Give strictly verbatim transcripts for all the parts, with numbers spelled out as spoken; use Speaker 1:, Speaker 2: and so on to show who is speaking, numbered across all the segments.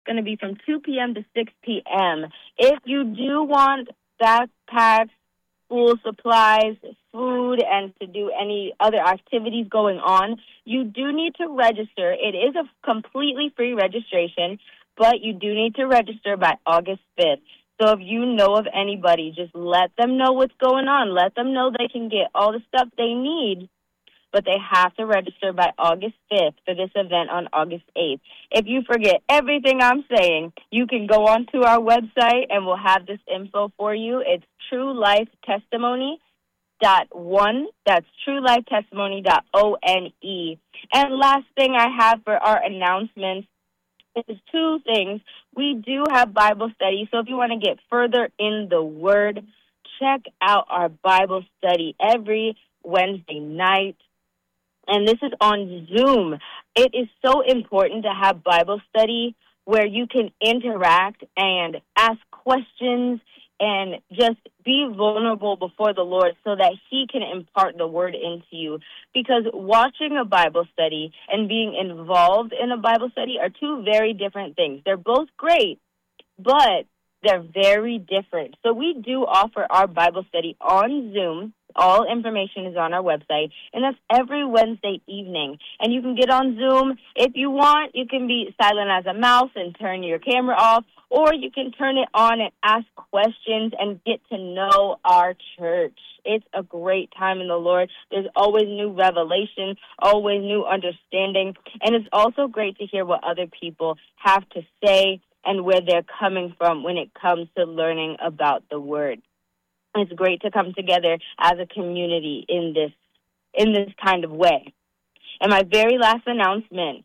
Speaker 1: going to be from two p.m. to six p.m. If you do want backpacks, school supplies, food, and to do any other activities going on, you do need to register. It is a completely free registration, but you do need to register by August fifth. So if you know of anybody, just let them know what's going on. Let them know they can get all the stuff they need, but they have to register by August fifth for this event on August eighth. If you forget everything I'm saying, you can go onto our website and we'll have this info for you. It's True Life Testimony dot one. That's True Life Testimony dot O N E. And last thing I have for our announcements is two things. We do have Bible study, so if you want to get further in the Word, check out our Bible study every Wednesday night. And this is on Zoom. It is so important to have Bible study where you can interact and ask questions and just be vulnerable before the Lord so that He can impart the Word into you. Because watching a Bible study and being involved in a Bible study are two very different things. They're both great, but they're very different. So we do offer our Bible study on Zoom. All information is on our website, and that's every Wednesday evening. And you can get on Zoom. If you want, you can be silent as a mouse and turn your camera off, or you can turn it on and ask questions and get to know our church. It's a great time in the Lord. There's always new revelation, always new understanding, and it's also great to hear what other people have to say and where they're coming from when it comes to learning about the Word. It's great to come together as a community in this in this kind of way. And my very last announcement,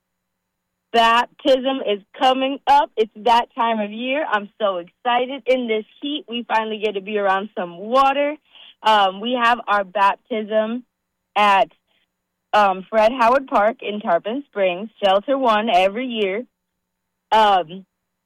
Speaker 1: baptism is coming up. It's that time of year. I'm so excited. In this heat, we finally get to be around some water. Um, we have our baptism at um, Fred Howard Park in Tarpon Springs, Shelter One, every year. Um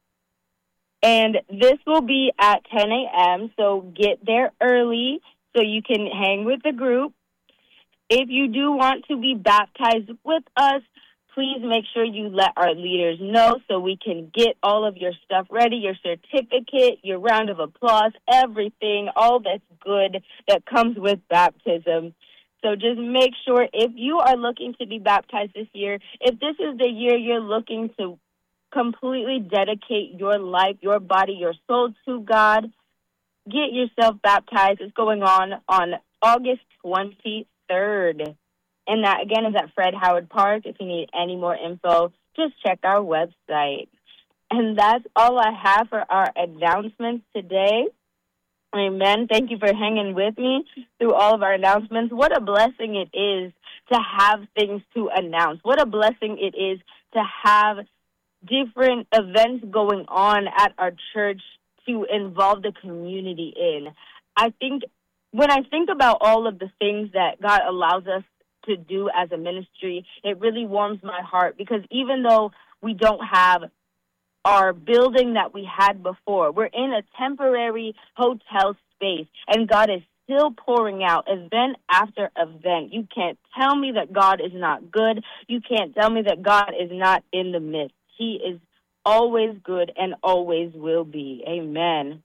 Speaker 1: And this will be at ten a.m., so get there early so you can hang with the group. If you do want to be baptized with us, please make sure you let our leaders know so we can get all of your stuff ready, your certificate, your round of applause, everything, all that's good that comes with baptism. So just make sure if you are looking to be baptized this year, if this is the year you're looking to completely dedicate your life, your body, your soul to God, get yourself baptized. It's going on on August twenty-third. And that, again, is at Fred Howard Park. If you need any more info, just check our website. And that's all I have for our announcements today. Amen. Thank you for hanging with me through all of our announcements. What a blessing it is to have things to announce. What a blessing it is to have different events going on at our church to involve the community in. I think when I think about all of the things that God allows us to do as a ministry, it really warms my heart because even though we don't have our building that we had before, we're in a temporary hotel space, and God is still pouring out event after event. You can't tell me that God is not good. You can't tell me that God is not in the midst. He is always good and always will be. Amen.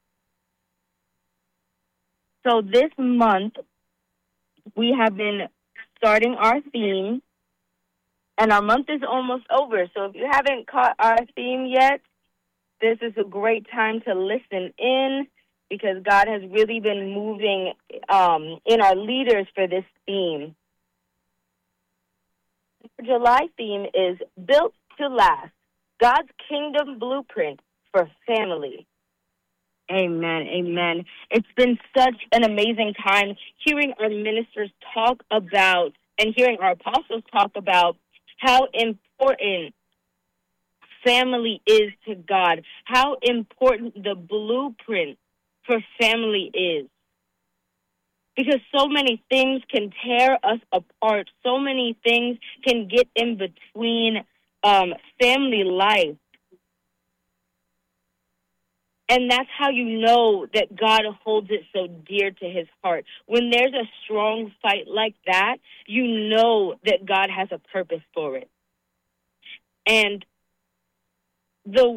Speaker 1: So this month, we have been starting our theme, and our month is almost over. So if you haven't caught our theme yet, this is a great time to listen in because God has really been moving um, in our leaders for this theme. The July theme is Built to Last, God's Kingdom Blueprint for Family. Amen, amen. It's been such an amazing time hearing our ministers talk about and hearing our apostles talk about how important family is to God, how important the blueprint for family is. Because so many things can tear us apart. So many things can get in between um, family life. And that's how you know that God holds it so dear to his heart. When there's a strong fight like that, you know that God has a purpose for it. And the